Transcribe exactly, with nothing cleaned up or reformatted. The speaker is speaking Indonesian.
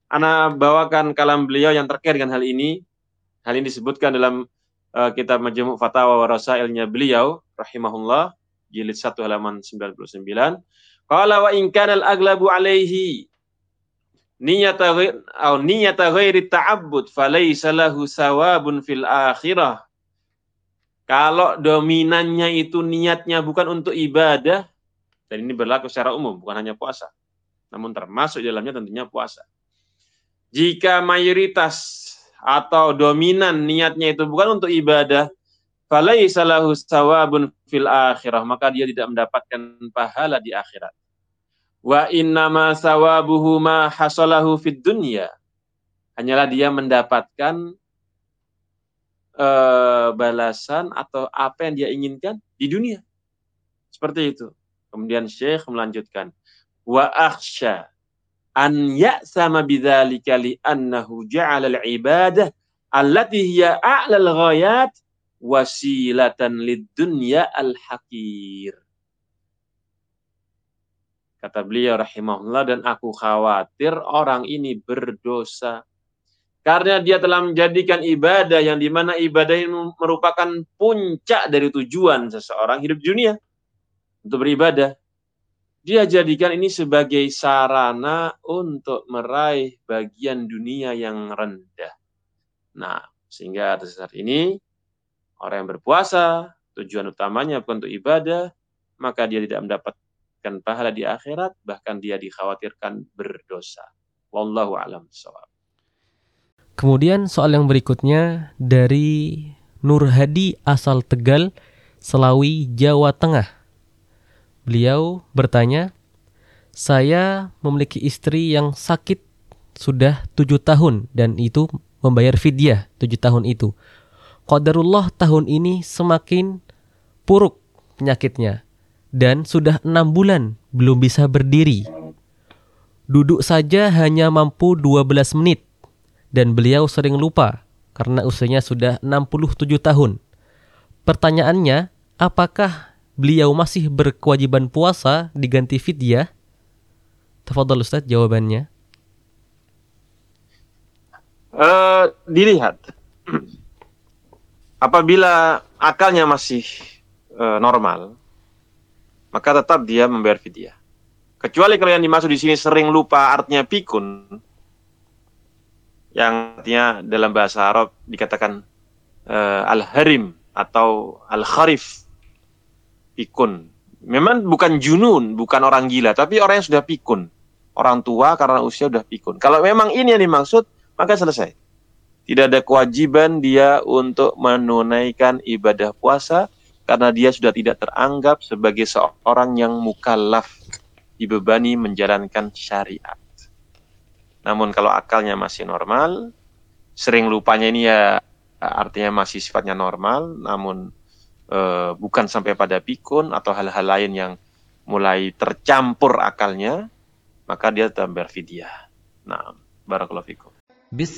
ana bawakan kalam beliau yang terkait dengan hal ini. Hal ini disebutkan dalam uh, kitab Majmu' Fatawa wa Rasailnya beliau rahimahullah jilid satu halaman sembilan puluh sembilan. Qala wa in kana al-aglabu alaihi niyata atau niyata ghairi ta'abbud falaysa lahu sawabun fil akhirah. Kalau dominannya itu niatnya bukan untuk ibadah, dan ini berlaku secara umum, bukan hanya puasa, namun termasuk di dalamnya tentunya puasa. Jika mayoritas atau dominan niatnya itu bukan untuk ibadah, falaysa lahu sawabun fil akhirah, maka dia tidak mendapatkan pahala di akhirat. Wa innama sawabuhu ma hasalahu fid dunya. Hanyalah dia mendapatkan uh, balasan atau apa yang dia inginkan di dunia. Seperti itu. Kemudian Syekh melanjutkan, wa akhsha an ya'sama bidzalika li annahu ja'ala al-ibadah allati hiya a'lal ghayat wasilatan lid-dunya al-haqir. Kata beliau rahimahullah, dan aku khawatir orang ini berdosa karena dia telah menjadikan ibadah yang dimana ibadah ini merupakan puncak dari tujuan seseorang hidup dunia untuk beribadah. Dia jadikan ini sebagai sarana untuk meraih bagian dunia yang rendah. Nah, sehingga atas dasar ini, orang yang berpuasa, tujuan utamanya bukan untuk ibadah, maka dia tidak mendapatkan pahala di akhirat, bahkan dia dikhawatirkan berdosa. Wallahu a'lam bishawab. Kemudian soal yang berikutnya dari Nur Hadi asal Tegal, Selawi, Jawa Tengah. Beliau bertanya, saya memiliki istri yang sakit sudah tujuh tahun dan itu membayar fidyah tujuh tahun itu. Qadarullah tahun ini semakin buruk penyakitnya dan sudah enam bulan belum bisa berdiri. Duduk saja hanya mampu dua belas menit dan beliau sering lupa karena usianya sudah enam puluh tujuh tahun. Pertanyaannya, apakah beliau masih berkewajiban puasa diganti fidyah? Tafadhal Ustaz jawabannya. Uh, dilihat. Apabila akalnya masih uh, normal, maka tetap dia membayar fidyah. Kecuali kalau yang dimaksud di sini sering lupa artinya pikun, yang artinya dalam bahasa Arab dikatakan uh, al-harim atau al-kharif. Pikun. Memang bukan junun, bukan orang gila, tapi orang yang sudah pikun. Orang tua karena usia sudah pikun. Kalau memang ini yang dimaksud, maka selesai. Tidak ada kewajiban dia untuk menunaikan ibadah puasa karena dia sudah tidak teranggap sebagai seorang yang mukallaf, dibebani menjalankan syariat. Namun kalau akalnya masih normal, sering lupanya ini ya artinya masih sifatnya normal, namun Uh, bukan sampai pada pikun atau hal-hal lain yang mulai tercampur akalnya, maka dia tetap berfidyah. Nah, barakallahu fikum.